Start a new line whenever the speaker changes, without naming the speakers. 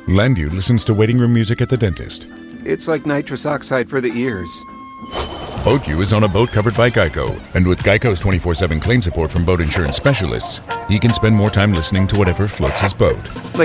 Landu listens to waiting room music at the dentist.
It's like nitrous oxide for the ears.
BoatU is on a boat covered by Geico, and with Geico's 24/7 claim support from boat insurance specialists, he can spend more time listening to whatever floats his boat.